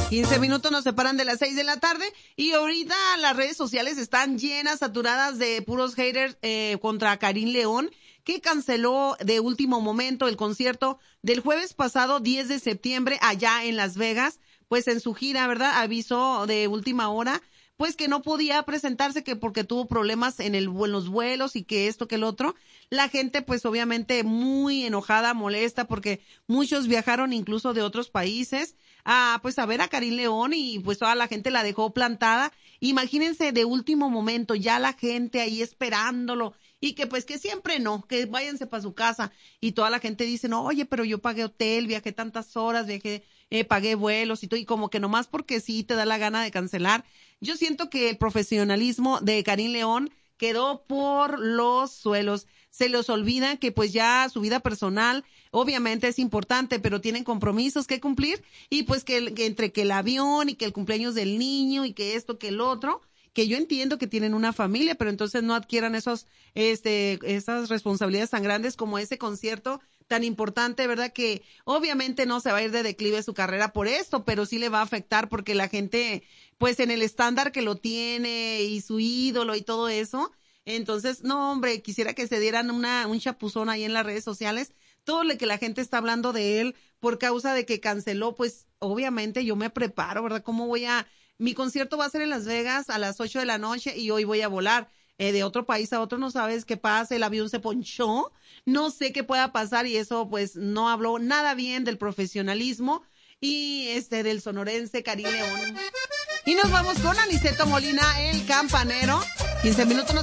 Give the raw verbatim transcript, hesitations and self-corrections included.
quince minutos nos separan de las seis de la tarde y ahorita las redes sociales están llenas, saturadas de puros haters eh, contra Karim León, que canceló de último momento el concierto del jueves pasado diez de septiembre allá en Las Vegas, pues en su gira, ¿verdad? Avisó de última hora, pues que no podía presentarse, que porque tuvo problemas en, el, en los vuelos y que esto, que el otro. La gente pues obviamente muy enojada, molesta, porque muchos viajaron incluso de otros países a pues a ver a Karim León y pues toda la gente la dejó plantada. Imagínense, de último momento, ya la gente ahí esperándolo y que pues que siempre no, que váyanse para su casa, y toda la gente dice, no, oye, pero yo pagué hotel, viajé tantas horas, viajé, eh, pagué vuelos y todo, y como que nomás porque sí te da la gana de cancelar. Yo siento que el profesionalismo de Karim León quedó por los suelos. Se les olvida que pues ya su vida personal obviamente es importante, pero tienen compromisos que cumplir, y pues que, el, que entre que el avión y que el cumpleaños del niño y que esto, que el otro, que yo entiendo que tienen una familia, pero entonces no adquieran esos, este, esas responsabilidades tan grandes como ese concierto tan importante, ¿verdad? Que obviamente no se va a ir de declive su carrera por esto, pero sí le va a afectar porque la gente, pues en el estándar que lo tiene y su ídolo y todo eso, entonces, no, hombre, quisiera que se dieran una, un chapuzón ahí en las redes sociales, todo lo que la gente está hablando de él por causa de que canceló, pues obviamente yo me preparo, ¿verdad? ¿Cómo voy a, mi concierto va a ser en Las Vegas a las ocho de la noche y hoy voy a volar eh, de otro país a otro, no sabes qué pasa, el avión se ponchó, no sé qué pueda pasar, y eso pues no habló nada bien del profesionalismo y este del sonorense Karim León. Y nos vamos con Aniceto Molina, el campanero. quince minutos nos